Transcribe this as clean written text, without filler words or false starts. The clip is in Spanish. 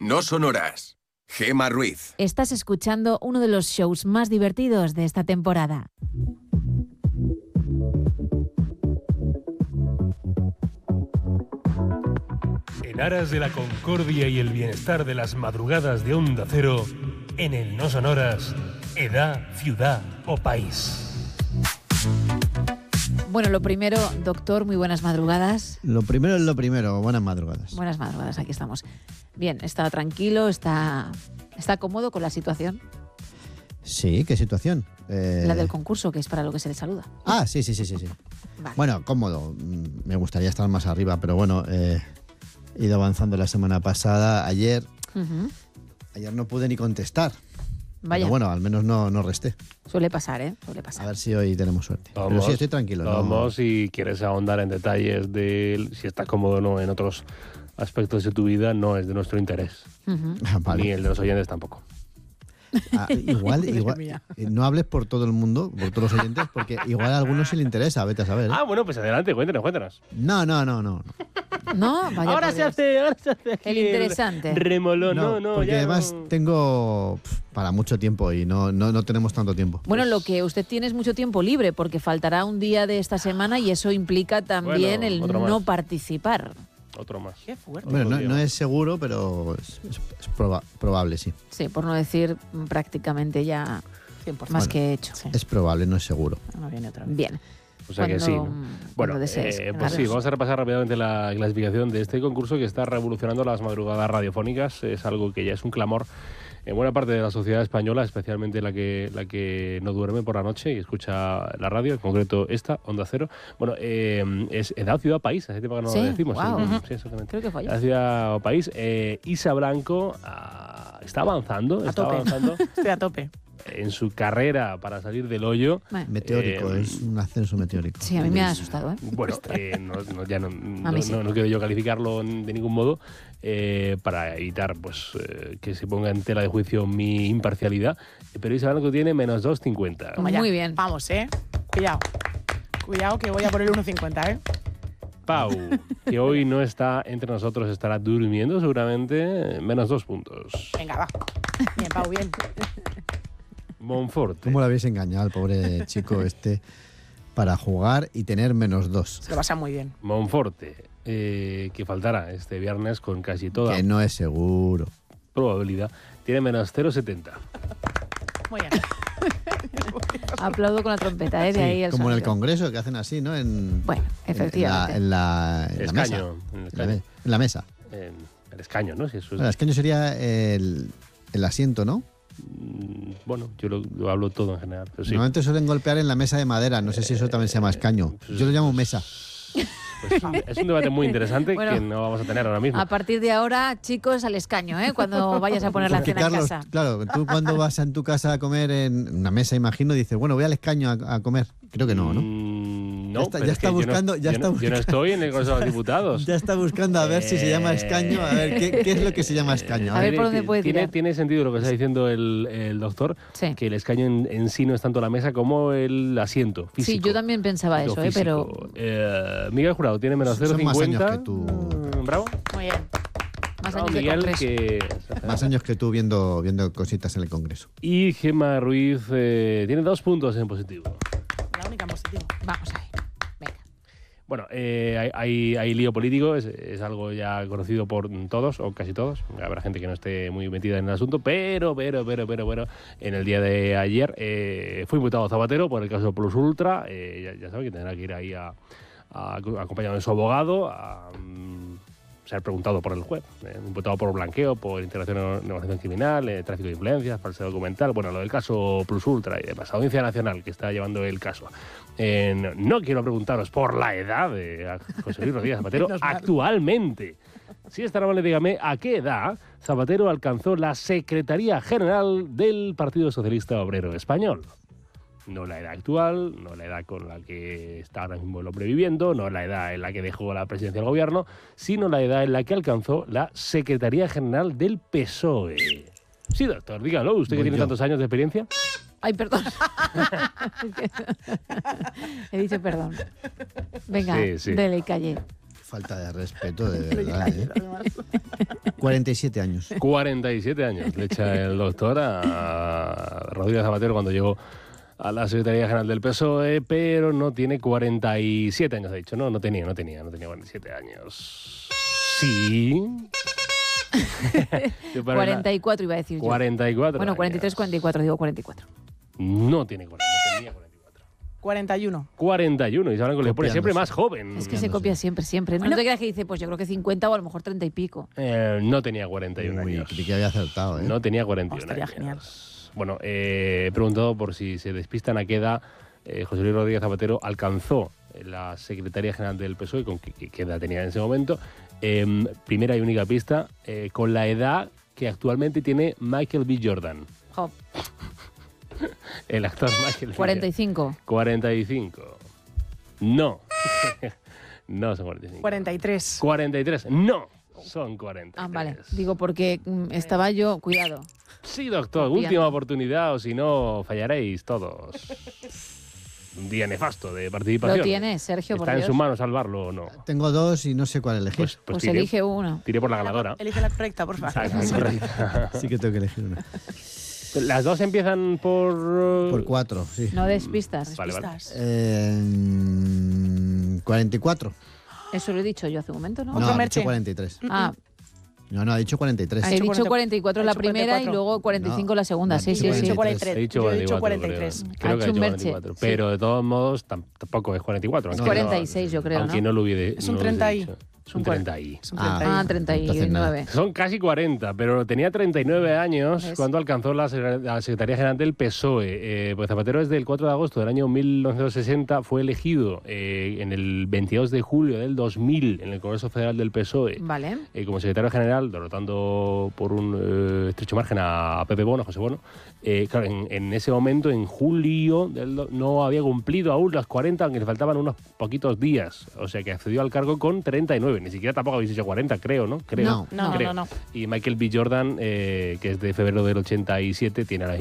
No sonoras. Gemma Ruiz. Estás escuchando uno de los shows más divertidos de esta temporada. En aras de la concordia y el bienestar de las madrugadas de Onda Cero, en el No Sonoras, edad, ciudad o país. Bueno, lo primero, doctor, muy buenas madrugadas. Lo primero es lo primero, buenas madrugadas. Buenas madrugadas, aquí estamos. Bien, está tranquilo, está cómodo con la situación. Sí, ¿qué situación? La del concurso, que es para lo que se le saluda. Ah, sí. Vale. Bueno, cómodo. Me gustaría estar más arriba, pero bueno, he ido avanzando la semana pasada. Ayer no pude ni contestar. Vaya. Pero bueno, al menos no resté. Suele pasar, ¿eh? Suele pasar. A ver si hoy tenemos suerte. Vamos, pero sí, estoy tranquilo. Vamos, si quieres ahondar en detalles de si estás cómodo o no en otros aspectos de tu vida, no es de nuestro interés. Vale. Ni el de los oyentes tampoco. Igual no hables por todo el mundo, por todos los oyentes, porque igual a algunos sí le interesa, vete a saber. Ah, bueno, pues adelante, cuéntanos. No. No, vaya. Ahora se hace el interesante. Remolón, no. Porque ya además tengo para mucho tiempo y no tenemos tanto tiempo. Bueno, lo que usted tiene es mucho tiempo libre, porque faltará un día de esta semana y eso implica también Bueno, el otro no más. participar. Otro más. Qué fuerte. Bueno, no es seguro, pero es probable, sí. Sí, por no decir prácticamente ya 100%. más que hecho. Sí. Es probable, no es seguro. No viene otra vez. Bien. O sea que sí, ¿no? Bueno, cuando desees. pues Claro. sí, vamos a repasar rápidamente la clasificación de este concurso que está revolucionando las madrugadas radiofónicas. Es algo que ya es un clamor en buena parte de la sociedad española, especialmente la que no duerme por la noche y escucha la radio, en concreto esta, Onda Cero. Bueno, es edad, ciudad, país, hace tiempo que no Sí, lo decimos. guau. Sí, exactamente. Creo que fue Edad, ayer. ciudad o país. Isa Blanco está avanzando, Estoy a tope. en su carrera para salir del hoyo. Bueno, Meteórico, es un ascenso meteórico. sí, a mí me ha asustado, ¿eh? Bueno, A mí sí. no quiero yo calificarlo de ningún modo para evitar que se ponga en tela de juicio mi imparcialidad, pero Isa Blanco tiene menos 2,50. Toma ya. Muy bien. Vamos, Cuidado que voy a por el 1,50, ¿eh? Pau, que hoy no está entre nosotros, estará durmiendo seguramente, menos 2 puntos. Venga, va. Bien, Pau, bien. Monforte. ¿Cómo lo habéis engañado al pobre chico este para jugar y tener menos 2? Se lo pasa muy bien. Monforte, que faltará este viernes con casi toda Que no es seguro. probabilidad, tiene menos 0,70. Muy bien. Aplaudo con la trompeta, ¿eh? De ahí el Como en el sonido. Congreso que hacen así, ¿no? Bueno, efectivamente. En la mesa. Escaño, En la mesa. en el escaño, ¿no? Si eso es, Bueno, el escaño sería el asiento, ¿no? bueno, yo lo hablo todo en general. Pero sí. Normalmente suelen golpear en la mesa de madera. No sé si eso también se llama escaño. Yo lo llamo mesa. Pues es un debate muy interesante Bueno, que no vamos a tener ahora mismo. A partir de ahora, chicos, al escaño, ¿eh? Cuando vayas a poner la Porque cena Carlos, en casa. claro, tú cuando vas en tu casa a comer en una mesa, imagino, dices, bueno, voy al escaño a comer. Creo que no, ¿no? No, Ya está- pero ya es está que buscando- yo no estoy en el Consejo de Diputados. Ya está buscando a ver si se llama escaño, a ver qué es lo que se llama escaño. A ver por dónde puede tirar. Tiene sentido lo que está diciendo el doctor, Sí. que el escaño en sí no es tanto la mesa como el asiento físico. Sí, yo también pensaba Lo eso, ¿eh? Pero físico. Miguel Jurado tiene menos Son 0,50. más años que tú. Bravo. Muy bien. más Bravo, años de Miguel, congreso. que... Más años que tú viendo cositas en el Congreso. Y Gemma Ruiz tiene 2 puntos en positivo. La única en positivo. Vamos ahí. Venga. Bueno, hay lío político, es algo ya conocido por todos, o casi todos. Habrá gente que no esté muy metida en el asunto, pero en el día de ayer fue imputado Zapatero por el caso Plus Ultra. Ya sabe que tendrá que ir ahí acompañado de su abogado a ser preguntado por el juez. Imputado por blanqueo, por integración en negociación criminal, tráfico de influencias, falsedad documental. Bueno, lo del caso Plus Ultra y demás. Audiencia Nacional que está llevando el caso. No quiero preguntaros por la edad de José Luis Rodríguez Zapatero Menos mal. actualmente. Si es tan amable, dígame, ¿a qué edad Zapatero alcanzó la Secretaría General del Partido Socialista Obrero Español? No la edad actual, no la edad con la que está ahora mismo el hombre viviendo, no la edad en la que dejó la presidencia del gobierno, sino la edad en la que alcanzó la Secretaría General del PSOE. Sí, doctor, dígalo, usted que Voy tiene yo. tantos años de experiencia. Ay, perdón. He dicho perdón. Venga, Sí, sí. dele y calle. Falta de respeto, de verdad, ¿eh? 47 años. 47 años le echa el doctor a Rodríguez Zapatero cuando llegó a la Secretaría General del PSOE, pero no tiene 47 años, ha dicho. No tenía 47 años. Sí. 44 iba a decir yo. 44 Bueno, 43, años. 44, digo 44. No tenía 44. 41. 41, y saben que le pone siempre más joven. Es que se copia siempre. No te creas que dice, pues yo creo que 50 o a lo mejor 30 y pico. No tenía 41 Uy, años. creí que había acertado, ¿eh? No tenía 41 Estaría años. genial. Bueno, he preguntado por si se despistan a qué edad José Luis Rodríguez Zapatero alcanzó la Secretaría General del PSOE, con qué edad tenía en ese momento. Primera y única pista, con la edad que actualmente tiene Michael B. Jordan. Jo, El actor Michael B. 45. 45. No. No son 45. 43. 43. No. Son 40. Ah, vale. Digo, porque estaba yo, cuidado. Sí, doctor, Bien. última oportunidad o si no fallaréis todos. Un día nefasto de participación. Lo tienes, Sergio, por ¿Está en Dios. sus manos salvarlo o no? Tengo 2 y no sé cuál elegir. Pues tiré, elige uno. tiré por la ganadora. Elige la correcta, por favor. Exacto. Sí que tengo que elegir una. Las dos empiezan por... Por 4, sí. No des pistas. Vale, vale. Pistas. 44. Eso lo he dicho yo hace un momento, ¿no? Otro No, ha Merche. dicho 43. Ah, No, ha dicho 43. Ha he dicho dicho 44 la ha dicho primera y 44. luego 45 la segunda. No, Sí, ha sí, dicho sí. He dicho 43. 43. He dicho Yo he dicho 44. 43. Creo que Ha ha hecho dicho un Merche. 44. Sí. Pero de todos modos tampoco es 44. Es aunque 46 yo creo, Aunque ¿no? no lo hubiera Es un no lo hubiese 30 y. dicho. Es un 30 y. Es un Ah. 31. 39. Son casi 40, pero tenía 39 años ¿Ves? cuando alcanzó la Secretaría General del PSOE. Pues Zapatero desde el 4 de agosto del año 1960 fue elegido en el 22 de julio del 2000 en el Congreso Federal del PSOE Vale. como secretario general, derrotando por un estrecho margen a Pepe Bono, a José Bono. Claro, en ese momento, en julio, no había cumplido aún las 40, aunque le faltaban unos poquitos días. O sea que accedió al cargo con 39. Ni siquiera tampoco habéis dicho 40, creo, ¿no? Creo. No, No, creo. no. Y Michael B. Jordan, que es de febrero del 87, tiene ahora